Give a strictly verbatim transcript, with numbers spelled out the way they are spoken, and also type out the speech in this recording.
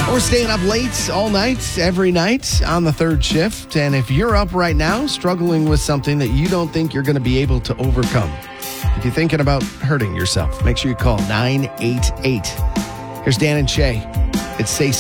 We're staying up late all night, every night on the third shift. And if you're up right now struggling with something that you don't think you're going to be able to overcome, if you're thinking about hurting yourself, make sure you call nine eight eight. Here's Dan and Shay. It's Say